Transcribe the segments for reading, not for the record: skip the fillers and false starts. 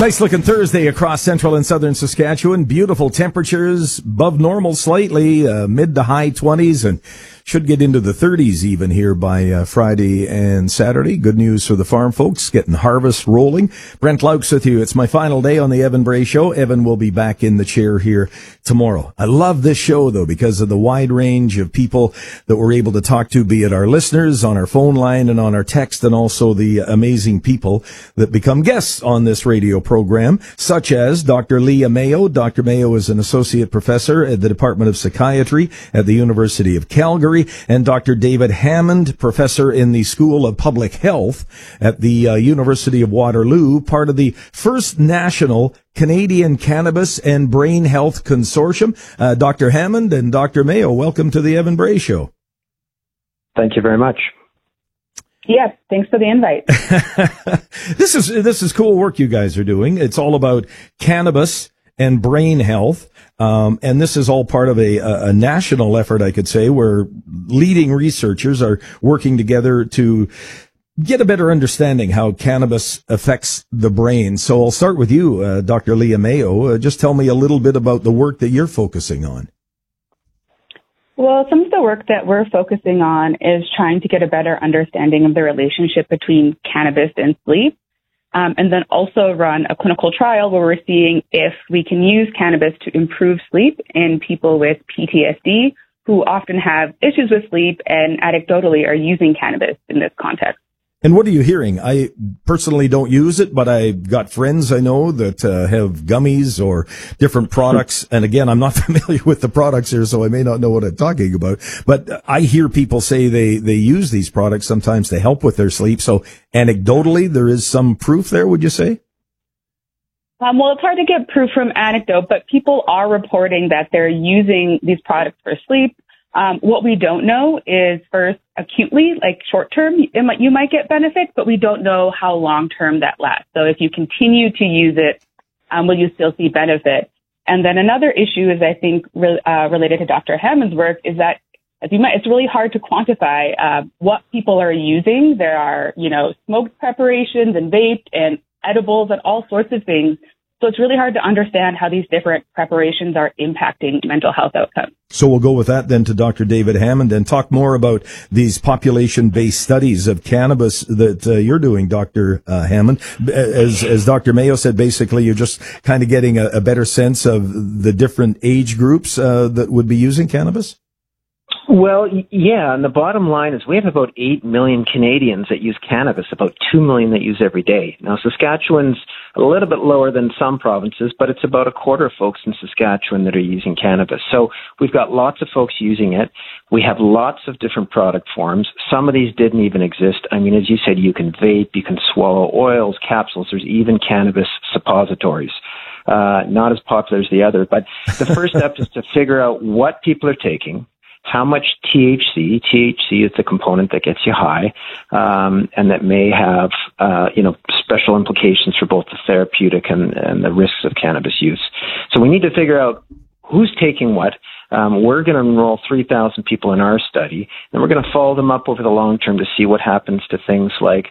Nice looking Thursday across central and southern Saskatchewan. Beautiful temperatures, above normal slightly, mid to high 20s, and should get into the 30s even here by Friday and Saturday. Good news for the farm folks, getting harvest rolling. Brent Laux with you. It's my final day on the Evan Bray Show. Evan will be back in the chair here tomorrow. I love this show, though, because of the wide range of people that we're able to talk to, be it our listeners on our phone line and on our text, and also the amazing people that become guests on this radio program, such as Dr. Leah Mayo. Dr. Mayo is an associate professor at the Department of Psychiatry at the University of Calgary, and Dr. David Hammond, professor in the School of Public Health at the University of Waterloo, part of the first national Canadian Cannabis and Brain Health Consortium. Dr. Hammond and Dr. Mayo, welcome to the Evan Bray Show. Thank you very much. Yes, thanks for the invite. This is cool work you guys are doing. It's all about cannabis and brain health. And this is all part of a national effort, I could say, where leading researchers are working together to get a better understanding how cannabis affects the brain. So I'll start with you, Dr. Leah Mayo. Just tell me a little bit about the work that you're focusing on. Well, some of the work that we're focusing on is trying to get a better understanding of the relationship between cannabis and sleep, and then also run a clinical trial where we're seeing if we can use cannabis to improve sleep in people with PTSD who often have issues with sleep and anecdotally are using cannabis in this context. And what are you hearing? I personally don't use it, but I've got friends I know that have gummies or different products. And again, I'm not familiar with the products here, so I may not know what I'm talking about. But I hear people say they use these products sometimes to help with their sleep. So anecdotally, there is some proof there, would you say? Well, it's hard to get proof from anecdote, but people are reporting that they're using these products for sleep. What we don't know is, first, acutely, like short term, you might get benefits, but we don't know how long term that lasts. So if you continue to use it, will you still see benefit? And then another issue is, I think, related to Dr. Hammond's work, is that it's really hard to quantify what people are using. There are, smoked preparations and vaped and edibles and all sorts of things. So it's really hard to understand how these different preparations are impacting mental health outcomes. So we'll go with that then to Dr. David Hammond and talk more about these population-based studies of cannabis that you're doing, Dr. Hammond. As Dr. Mayo said, basically you're just kind of getting a better sense of the different age groups that would be using cannabis? Well, yeah, and the bottom line is we have about 8 million Canadians that use cannabis, about 2 million that use every day. Now, Saskatchewan's a little bit lower than some provinces, but it's about a quarter of folks in Saskatchewan that are using cannabis. So we've got lots of folks using it. We have lots of different product forms. Some of these didn't even exist. I mean, as you said, you can vape, you can swallow oils, capsules. There's even cannabis suppositories. Not as popular as the other, but the first step is to figure out what people are taking, how much THC is the component that gets you high, and that may have, special implications for both the therapeutic and the risks of cannabis use. So we need to figure out who's taking what. We're going to enroll 3,000 people in our study, and we're going to follow them up over the long term to see what happens to things like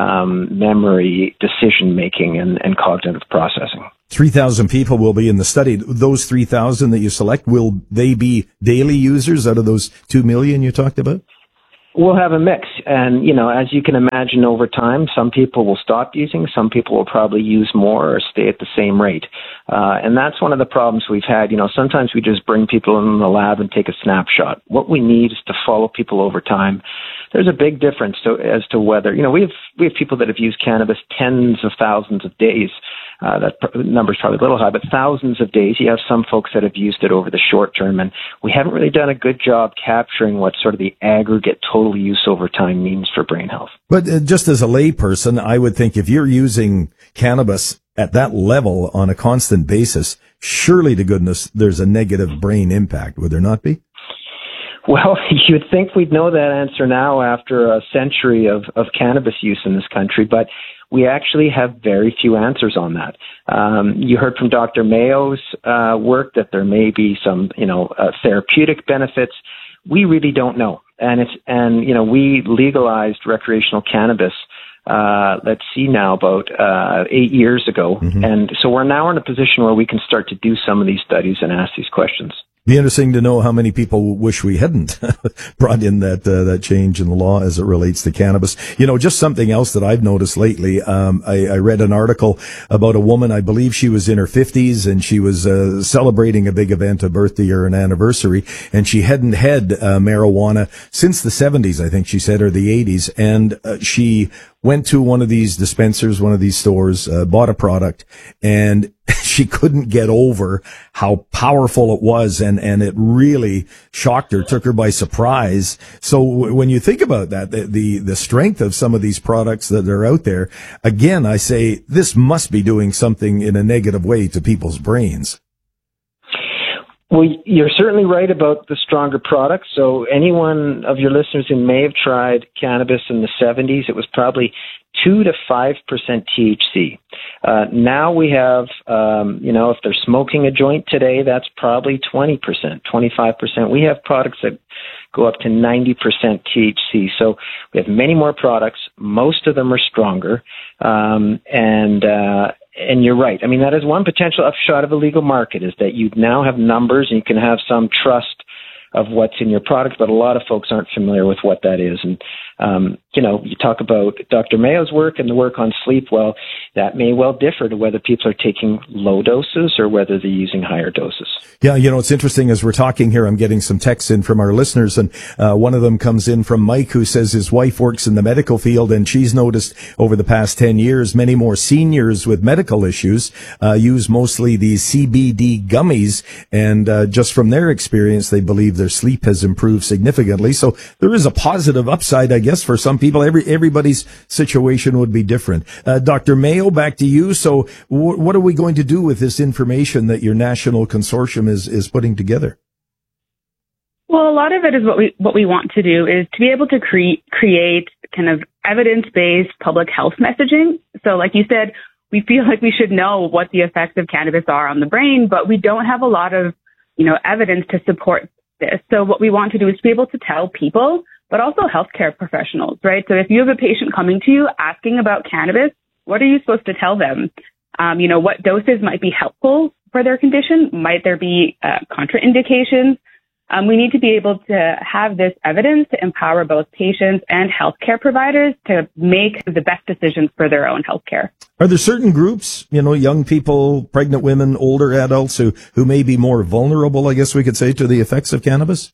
memory, decision-making, and cognitive processing. 3,000 people will be in the study. Those 3,000 that you select, will they be daily users out of those 2 million you talked about? We'll have a mix. And, as you can imagine over time, some people will stop using, some people will probably use more or stay at the same rate. And that's one of the problems we've had. Sometimes we just bring people in the lab and take a snapshot. What we need is to follow people over time. There's a big difference as to whether, we have people that have used cannabis tens of thousands of days. That number's probably a little high, but thousands of days. You have some folks that have used it over the short term, and we haven't really done a good job capturing what sort of the aggregate total use over time means for brain health. But just as a layperson, I would think if you're using cannabis at that level on a constant basis, surely to goodness there's a negative brain impact, would there not be? Well, you'd think we'd know that answer now after a century of cannabis use in this country, but we actually have very few answers on that. You heard from Dr. Mayo's work that there may be some, therapeutic benefits. We really don't know. And we legalized recreational cannabis let's see now, about 8 years ago. Mm-hmm. And so we're now in a position where we can start to do some of these studies and ask these questions. Be interesting to know how many people wish we hadn't brought in that change in the law as it relates to cannabis. You know, just something else that I've noticed lately. I read an article about a woman, I believe she was in her 50s, and she was celebrating a big event, a birthday or an anniversary, and she hadn't had marijuana since the 70s, I think she said, or the 80s, and she went to one of these dispensers, one of these stores, bought a product, and she couldn't get over how powerful it was, and it really shocked her, took her by surprise. So when you think about that, the strength of some of these products that are out there, again, I say this must be doing something in a negative way to people's brains. Well, you're certainly right about the stronger products. So anyone of your listeners who may have tried cannabis in the 70s, it was probably 2 to 5% THC. Now we have, if they're smoking a joint today, that's probably 20%, 25%. We have products that go up to 90% THC. So we have many more products. Most of them are stronger. And you're right. I mean, that is one potential upshot of a legal market, is that you now have numbers and you can have some trust of what's in your product, but a lot of folks aren't familiar with what that is. And, you talk about Dr. Mayo's work and the work on sleep. Well, that may well differ to whether people are taking low doses or whether they're using higher doses. Yeah, it's interesting as we're talking here, I'm getting some texts in from our listeners, and one of them comes in from Mike, who says his wife works in the medical field, and she's noticed over the past 10 years, many more seniors with medical issues use mostly these CBD gummies, and just from their experience, they believe their sleep has improved significantly. So there is a positive upside, I guess, for some people. Everybody's situation would be different. Dr. Mayo, back to you. So what are we going to do with this information that your national consortium is putting together? Well, a lot of it is what we want to do is to be able to create kind of evidence-based public health messaging. So like you said, we feel like we should know what the effects of cannabis are on the brain, but we don't have a lot of, evidence to support this. So what we want to do is to be able to tell people, but also healthcare professionals, right? So if you have a patient coming to you asking about cannabis, what are you supposed to tell them? What doses might be helpful for their condition? Might there be contraindications? We need to be able to have this evidence to empower both patients and healthcare providers to make the best decisions for their own healthcare. Are there certain groups, young people, pregnant women, older adults who may be more vulnerable, I guess we could say, to the effects of cannabis?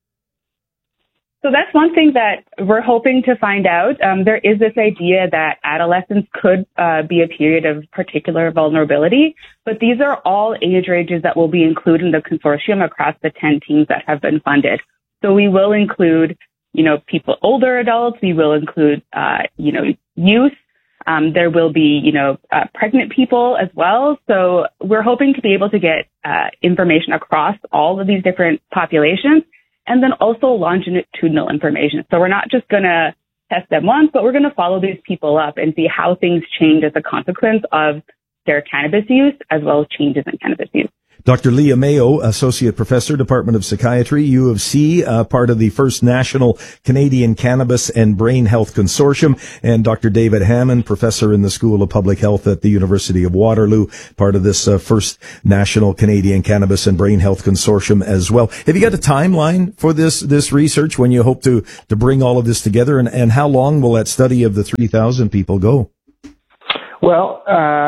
So that's one thing that we're hoping to find out. There is this idea that adolescence could be a period of particular vulnerability, but these are all age ranges that will be included in the consortium across the 10 teams that have been funded. So we will include, people, older adults. We will include, youth. There will be, pregnant people as well. So we're hoping to be able to get information across all of these different populations. And then also longitudinal information. So we're not just going to test them once, but we're going to follow these people up and see how things change as a consequence of their cannabis use, as well as changes in cannabis use. Dr. Leah Mayo, Associate Professor, Department of Psychiatry, U of C, part of the First National Canadian Cannabis and Brain Health Consortium, and Dr. David Hammond, Professor in the School of Public Health at the University of Waterloo, part of this First National Canadian Cannabis and Brain Health Consortium as well. Have you got a timeline for this research, when you hope to bring all of this together, and how long will that study of the 3,000 people go? Well,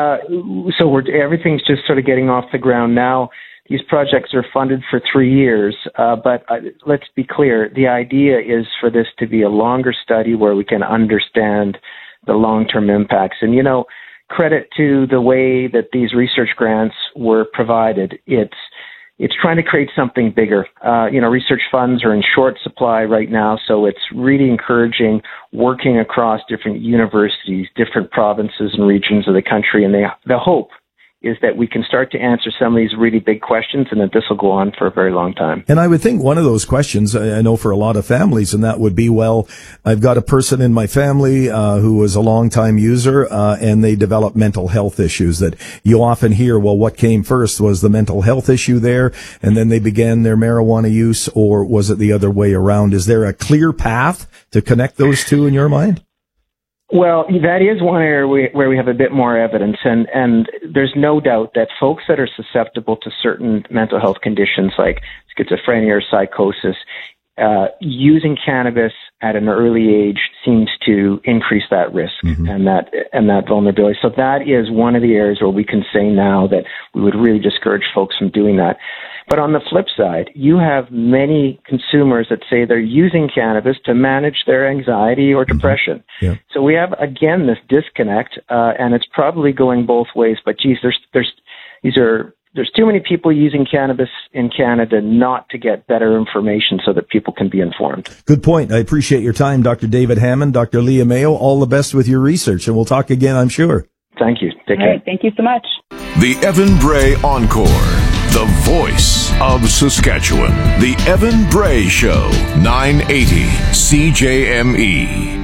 so everything's just sort of getting off the ground now. These projects are funded for 3 years, but let's be clear. The idea is for this to be a longer study where we can understand the long-term impacts. And, credit to the way that these research grants were provided. It's trying to create something bigger. Research funds are in short supply right now, so it's really encouraging working across different universities, different provinces and regions of the country. And the hope is that we can start to answer some of these really big questions, and that this will go on for a very long time. And I would think one of those questions, I know for a lot of families, and that would be, well, I've got a person in my family who was a longtime user, and they develop mental health issues that you often hear, well, what came first? Was the mental health issue there, and then they began their marijuana use, or was it the other way around? Is there a clear path to connect those two in your mind? Well, that is one area where we have a bit more evidence, and there's no doubt that folks that are susceptible to certain mental health conditions like schizophrenia or psychosis, using cannabis at an early age seems to increase that risk and that vulnerability. So that is one of the areas where we can say now that we would really discourage folks from doing that. But on the flip side, you have many consumers that say they're using cannabis to manage their anxiety or depression. Yeah. So we have, again, this disconnect, and it's probably going both ways. But geez, there's too many people using cannabis in Canada not to get better information so that people can be informed. Good point. I appreciate your time, Dr. David Hammond, Dr. Leah Mayo. All the best with your research, and we'll talk again, I'm sure. Thank you. Take care. All right, thank you so much. The Evan Bray Encore, the voice of Saskatchewan. The Evan Bray Show, 980 CJME.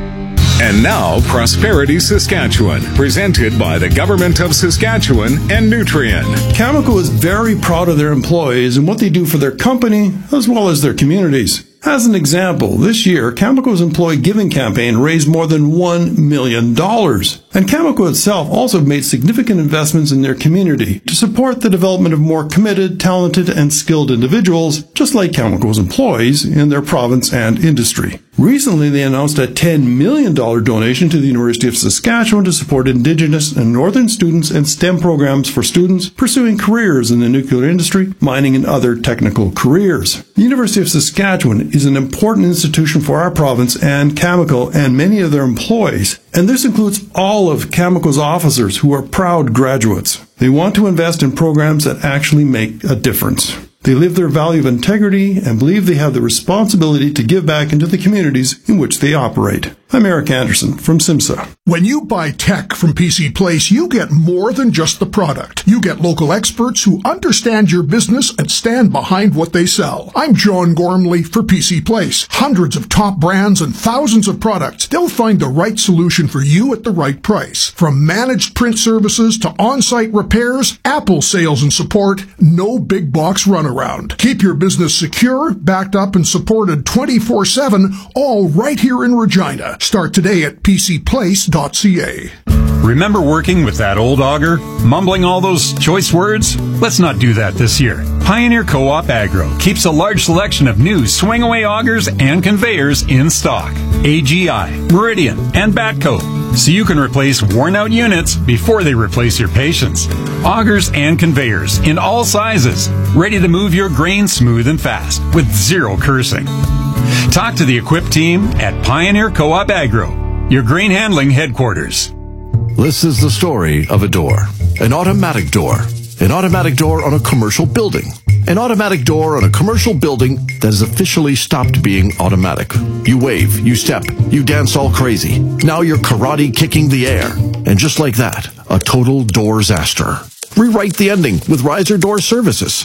And now, Prosperity Saskatchewan, presented by the Government of Saskatchewan and Nutrien. Cameco is very proud of their employees and what they do for their company as well as their communities. As an example, this year, Cameco's employee giving campaign raised more than $1 million. And Cameco itself also made significant investments in their community to support the development of more committed, talented, and skilled individuals, just like Cameco's employees in their province and industry. Recently, they announced a $10 million donation to the University of Saskatchewan to support Indigenous and Northern students and STEM programs for students pursuing careers in the nuclear industry, mining, and other technical careers. The University of Saskatchewan is an important institution for our province and Cameco and many of their employees, and this includes all of Cameco's officers who are proud graduates. They want to invest in programs that actually make a difference. They live their value of integrity and believe they have the responsibility to give back into the communities in which they operate. I'm Eric Anderson from SIMSA. When you buy tech from PC Place, you get more than just the product. You get local experts who understand your business and stand behind what they sell. I'm John Gormley for PC Place. Hundreds of top brands and thousands of products. They'll find the right solution for you at the right price. From managed print services to on-site repairs, Apple sales and support, no big box runaround. Keep your business secure, backed up, and supported 24/7, all right here in Regina. Start today at pcplace.ca. Remember working with that old auger? Mumbling all those choice words? Let's not do that this year. Pioneer Co-op Agro keeps a large selection of new swing-away augers and conveyors in stock. AGI, Meridian, and Batco. So you can replace worn-out units before they replace your patience. Augers and conveyors in all sizes, ready to move your grain smooth and fast with zero cursing. Talk to the equipped team at Pioneer Co-op Agro, your grain handling headquarters. This is the story of a door. An automatic door. An automatic door on a commercial building. An automatic door on a commercial building that has officially stopped being automatic. You wave, you step, you dance all crazy. Now you're karate kicking the air. And just like that, a total doorsaster. Rewrite the ending with Riser Door Services.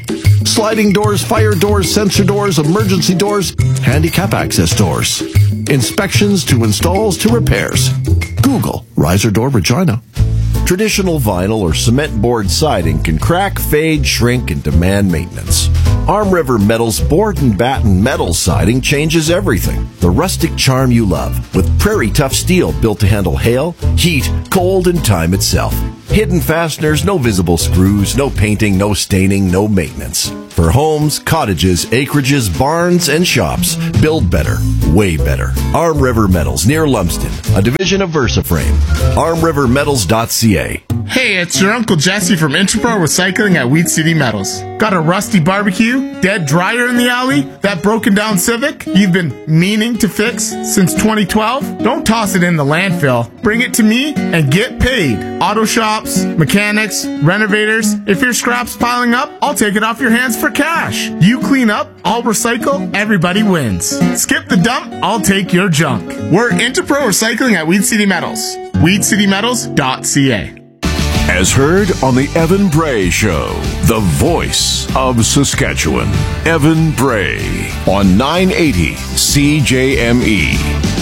Sliding doors, fire doors, sensor doors, emergency doors, handicap access doors. Inspections to installs to repairs. Google Riser Door Regina. Traditional vinyl or cement board siding can crack, fade, shrink, and demand maintenance. Arm River Metal's board and batten metal siding changes everything. The rustic charm you love, with prairie tough steel built to handle hail, heat, cold, and time itself. Hidden fasteners, no visible screws, no painting, no staining, no maintenance. For homes, cottages, acreages, barns, and shops, build better, way better. Arm River Metals, near Lumsden, a division of VersaFrame. ArmRiverMetals.ca. Hey, it's your Uncle Jesse from Interpro Recycling at Weed City Metals. Got a rusty barbecue, dead dryer in the alley, that broken down Civic you've been meaning to fix since 2012? Don't toss it in the landfill. Bring it to me and get paid. Auto shops, mechanics, renovators. If your scrap's piling up, I'll take it off your hands for cash. You clean up, I'll recycle, everybody wins. Skip the dump, I'll take your junk. We're Interpro Recycling at Weed City Metals. WeedCityMetals.ca. As heard on the Evan Bray Show, the voice of Saskatchewan. Evan Bray on 980 CJME.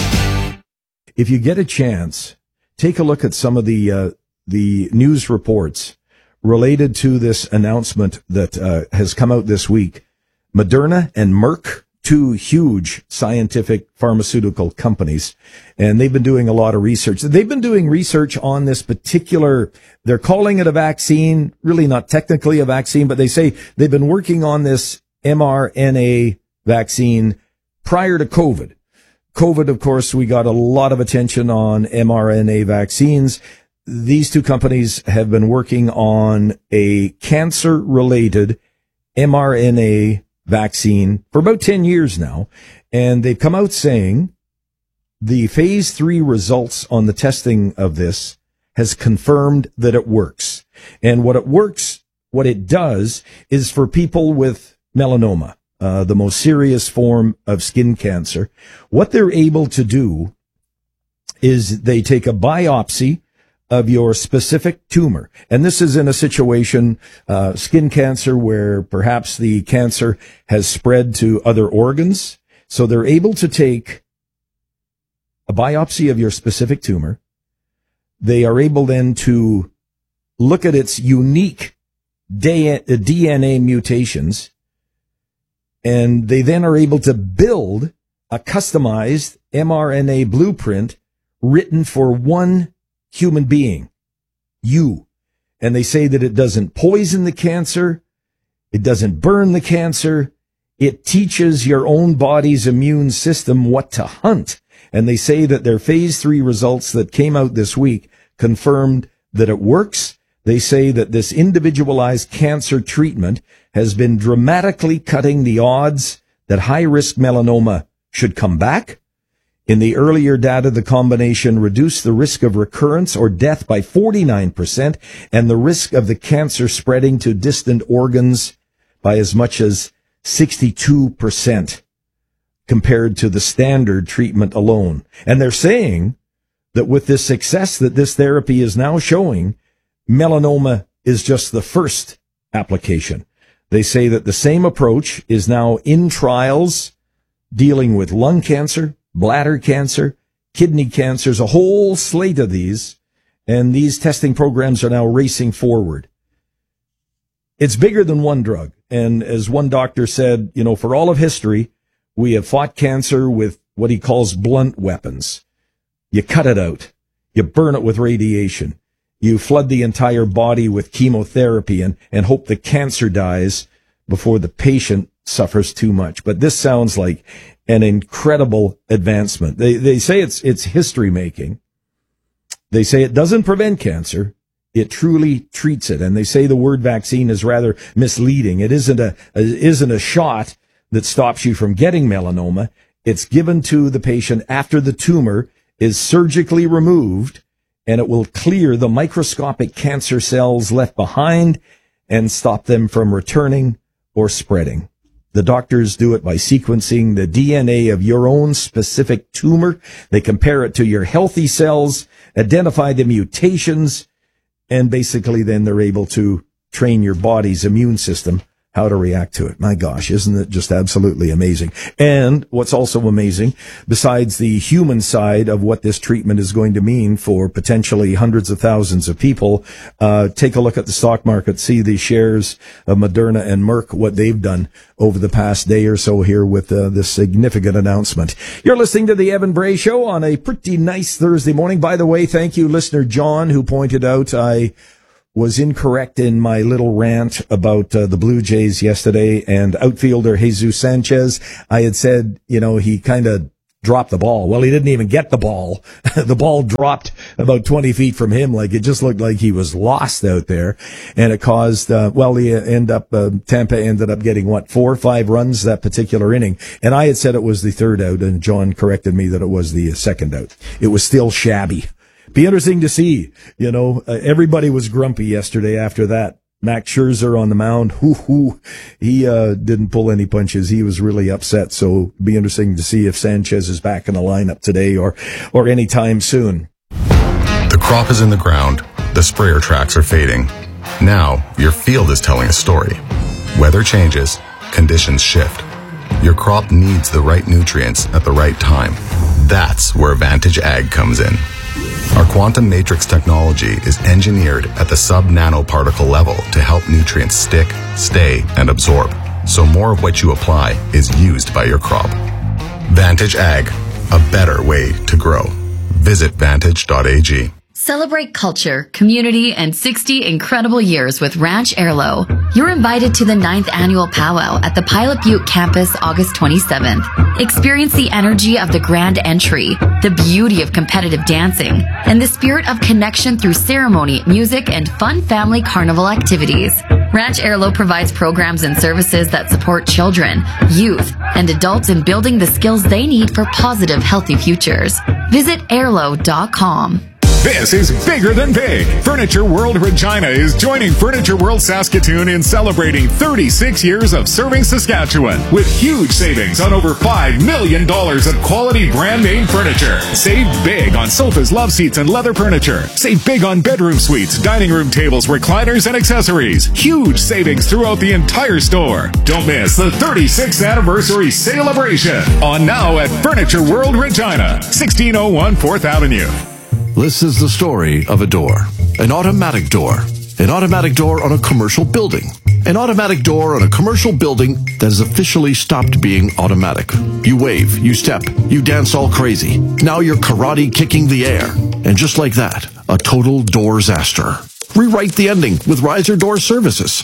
If you get a chance, take a look at some of the news reports related to this announcement that has come out this week. Moderna and Merck two huge scientific pharmaceutical companies, and they've been doing a lot of research. They've been doing research on this particular, they're calling it a vaccine, really not technically a vaccine, but they say they've been working on this mRNA vaccine prior to COVID. COVID, of course, we got a lot of attention on mRNA vaccines. These two companies have been working on a cancer-related mRNA vaccine for about 10 years now, and they've come out saying the phase 3 results on the testing of this has confirmed that it works. And what it does is for people with melanoma, the most serious form of skin cancer, what they're able to do is they take a biopsy of your specific tumor. And this is in a situation, skin cancer, where perhaps the cancer has spread to other organs. So they're able to take a biopsy of your specific tumor. They are able then to look at its unique DNA mutations, and they then are able to build a customized mRNA blueprint written for one human being, you. And they say that it doesn't poison the cancer, it doesn't burn the cancer, it teaches your own body's immune system what to hunt. And they say that their phase 3 results that came out this week confirmed that it works. They say that this individualized cancer treatment has been dramatically cutting the odds that high-risk melanoma should come back. In the earlier data, the combination reduced the risk of recurrence or death by 49% and the risk of the cancer spreading to distant organs by as much as 62% compared to the standard treatment alone. And they're saying that with this success that this therapy is now showing, melanoma is just the first application. They say that the same approach is now in trials dealing with lung cancer, bladder cancer, kidney cancers, a whole slate of these, and these testing programs are now racing forward. It's bigger than one drug, and as one doctor said, for all of history, we have fought cancer with what he calls blunt weapons. You cut it out. You burn it with radiation. You flood the entire body with chemotherapy and hope the cancer dies before the patient suffers too much. But this sounds like an incredible advancement. They say it's history making. They say it doesn't prevent cancer. It truly treats it. And they say the word vaccine is rather misleading. It isn't a shot that stops you from getting melanoma. It's given to the patient after the tumor is surgically removed, and it will clear the microscopic cancer cells left behind and stop them from returning or spreading. The doctors do it by sequencing the DNA of your own specific tumor. They compare it to your healthy cells, identify the mutations, and basically then they're able to train your body's immune system how to react to it. My gosh, isn't it just absolutely amazing? And what's also amazing, besides the human side of what this treatment is going to mean for potentially hundreds of thousands of people, take a look at the stock market, see the shares of Moderna and Merck, what they've done over the past day or so here with this significant announcement. You're listening to the Evan Bray Show on a pretty nice Thursday morning. By the way, thank you, listener John, who pointed out I was incorrect in my little rant about the Blue Jays yesterday and outfielder Jesus Sanchez. I had said, he kind of dropped the ball. Well, he didn't even get the ball. The ball dropped about 20 feet from him. Like it just looked like he was lost out there. And it caused, Tampa ended up getting 4 or 5 runs that particular inning. And I had said it was the third out, and John corrected me that it was the second out. It was still shabby. Be interesting to see. Everybody was grumpy yesterday after that. Max Scherzer on the mound. He didn't pull any punches. He was really upset. So be interesting to see if Sanchez is back in the lineup today or any time soon. The crop is in the ground. The sprayer tracks are fading. Now your field is telling a story. Weather changes. Conditions shift. Your crop needs the right nutrients at the right time. That's where Vantage Ag comes in. Our quantum matrix technology is engineered at the sub-nanoparticle level to help nutrients stick, stay, and absorb. so more of what you apply is used by your crop. Vantage Ag, a better way to grow. Visit vantage.ag. Celebrate culture, community, and 60 incredible years with Ranch Airlo. You're invited to the 9th annual powwow at the Pilot Butte campus August 27th. Experience the energy of the grand entry, the beauty of competitive dancing, and the spirit of connection through ceremony, music, and fun family carnival activities. Ranch Airlo provides programs and services that support children, youth, and adults in building the skills they need for positive, healthy futures. Visit airlo.com. This is bigger than big. Furniture World Regina is joining Furniture World Saskatoon in celebrating 36 years of serving Saskatchewan with huge savings on over $5 million of quality brand name furniture. Save big on sofas, love seats, and leather furniture. Save big on bedroom suites, dining room tables, recliners, and accessories. Huge savings throughout the entire store. Don't miss the 36th anniversary celebration on now at Furniture World Regina, 1601 4th Avenue. This is the story of a door. An automatic door. An automatic door on a commercial building. An automatic door on a commercial building that has officially stopped being automatic. You wave, you step, you dance all crazy. Now you're karate kicking the air. And just like that, a total doorsaster. Rewrite the ending with Riser Door Services.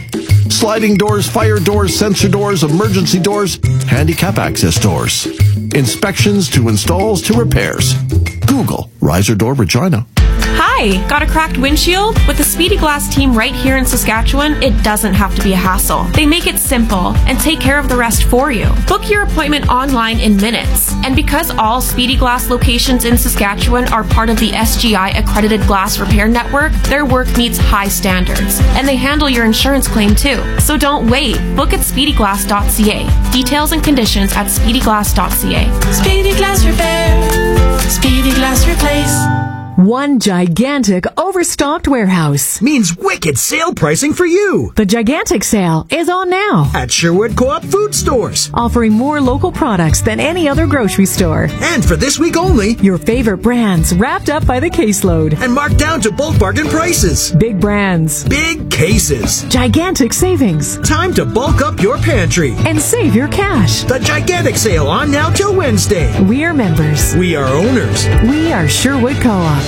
Sliding doors, fire doors, sensor doors, emergency doors, handicap access doors. Inspections to installs to repairs. Google Riser Door Regina. Hi, got a cracked windshield? With the Speedy Glass team right here in Saskatchewan, it doesn't have to be a hassle. They make it simple and take care of the rest for you. Book your appointment online in minutes. And because all Speedy Glass locations in Saskatchewan are part of the SGI accredited glass repair network, their work meets high standards. And they handle your insurance claim too. So don't wait. Book at speedyglass.ca. Details and conditions at speedyglass.ca. Speedy Glass Repair. Speedy Glass Replace. One gigantic overstocked warehouse means wicked sale pricing for you. The gigantic sale is on now at Sherwood Co-op food stores, offering more local products than any other grocery store. And for this week only, your favorite brands wrapped up by the caseload and marked down to bulk bargain prices. Big brands, big cases, gigantic savings. Time to bulk up your pantry and save your cash. The gigantic sale on now till Wednesday. We are members. We are owners. We are Sherwood Co-op.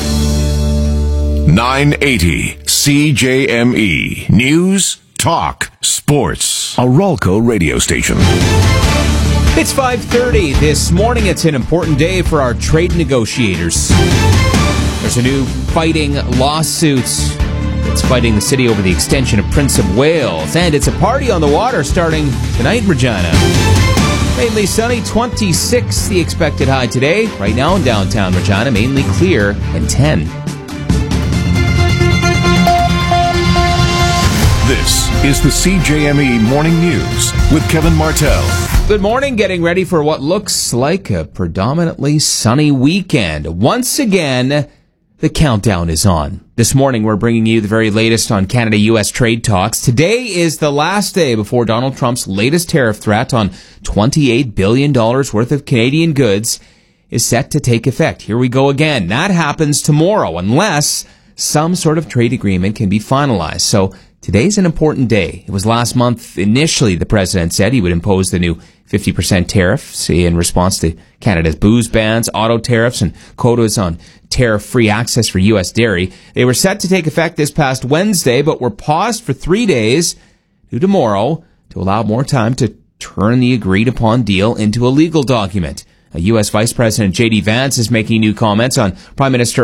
980 CJME News, Talk, Sports. A Rolco radio station. It's 5:30 this morning. It's an important day for our trade negotiators. There's a new fighting lawsuit that's fighting the city over the extension of Prince of Wales. And it's a party on the water starting tonight in Regina. Mainly sunny, 26 the expected high today. Right now in downtown Regina, mainly clear and 10. This is the CJME Morning News with Kevin Martell. Good morning. Getting ready for what looks like a predominantly sunny weekend. Once again, the countdown is on. This morning, we're bringing you the very latest on Canada-U.S. trade talks. Today is the last day before Donald Trump's latest tariff threat on $28 billion worth of Canadian goods is set to take effect. Here we go again. That happens tomorrow unless some sort of trade agreement can be finalized. So today's an important day. It was last month, initially, the president said he would impose the new 50% tariffs in response to Canada's booze bans, auto tariffs, and quotas on tariff-free access for U.S. dairy. They were set to take effect this past Wednesday, but were paused for 3 days to tomorrow to allow more time to turn the agreed-upon deal into a legal document. U.S. Vice President J.D. Vance is making new comments on Prime Minister